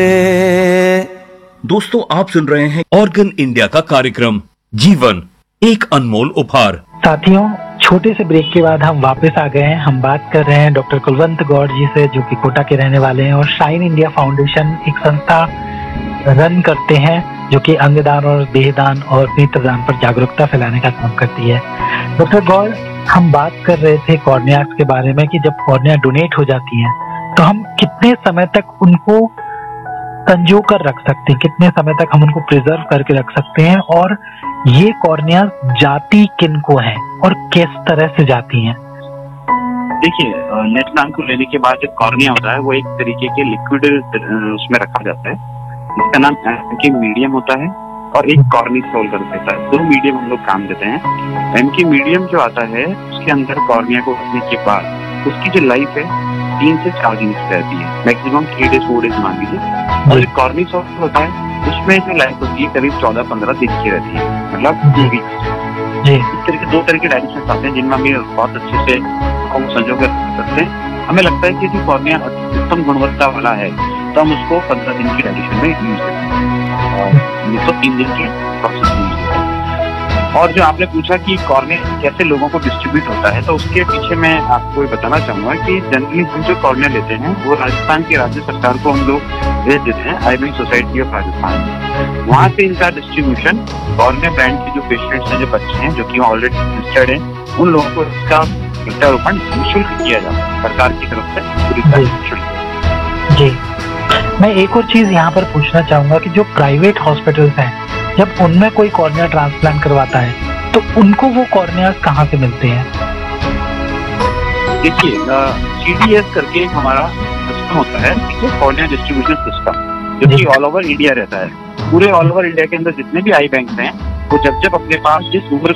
दोस्तों, आप सुन रहे हैं ऑर्गन इंडिया का कार्यक्रम जीवन एक अनमोल उपहार। साथियों, छोटे से ब्रेक के बाद हम वापस आ गए हैं। हम बात कर रहे हैं डॉक्टर कुलवंत गौड़ जी से, जो कि कोटा के रहने वाले हैं और शाइन इंडिया फाउंडेशन एक संस्था रन करते हैं जो कि अंगदान और देहदान और नेत्रदान पर जागरूकता फैलाने का काम करती है। डॉक्टर गौड़, हम बात कर रहे थे कॉर्नियास के बारे में कि जब कॉर्निया डोनेट हो जाती है तो हम कितने समय तक उनको संजो कर रख सकते हैं, कितने समय तक हम उनको प्रिजर्व करके रख सकते हैं, और ये कॉर्निया जाती किनको है और किस तरह से जाती हैं? देखिए, नेत्रदान को लेने के बाद जो कॉर्निया होता है वो एक तरीके के लिक्विड उसमें रखा जाता है, जिसका नाम एमके मीडियम होता है और एक कॉर्निसोल कर देता है। दो मीडियम हम लोग काम देते हैं। एमके मीडियम जो आता है उसके अंदर कॉर्निया को रखने के बाद उसकी जो लाइफ है 3 से 4 दिन की रहती है, मैक्सिमम 3 डेज 4 डेज मान लीजिए। और जो कॉर्निसोल होता है उसमें जो लाइफ होती है करीब 14-15 दिन की रहती है, मतलब 2 वीक्स। इस तरह के 2 तरह के डायरेक्शन आते हैं जिनमें हम बहुत अच्छे से संजो कर सकते हैं। हमें लगता है कि जो कॉर्निया उत्तम गुणवत्ता वाला है तो हम उसको 15 दिन की डायरेक्शन में यूज करते हैं और तो 3 दिन की प्रोसेस यूज करते हैं। और जो आपने पूछा कि कॉर्निया कैसे लोगों को डिस्ट्रीब्यूट होता है, तो उसके पीछे मैं आपको बताना चाहूंगा कि जनरली हम जो कॉर्निया लेते हैं वो राजस्थान की राज्य सरकार को हम लोग भेज देते हैं, आई विंग सोसाइटी ऑफ राजस्थान। वहाँ से इनका डिस्ट्रीब्यूशन कॉर्निया ब्रांड के जो पेशेंट्स हैं, जो बच्चे हैं जो कि ऑलरेडी रजिस्टर्ड हैं, उन लोगों को इसका प्रत्यारोपण निःशुल्क किया जाता है सरकार की तरफ से, पूरी तरह निःशुल्क। जी, मैं एक और चीज यहाँ पर पूछना चाहूंगा कि जो प्राइवेट हॉस्पिटल्स हैं, जब उनमें कोई कॉर्निया ट्रांसप्लांट करवाता है तो उनको वो कॉर्नियास कहाँ से मिलते हैं? देखिए, CDS करके हमारा सिस्टम होता है, ठीक है, कॉर्निया डिस्ट्रीब्यूशन सिस्टम, जो कि ऑल ओवर इंडिया रहता है। पूरे ऑल ओवर इंडिया के अंदर जितने भी आई बैंक्स हैं वो जब अपने पास जिस उम्र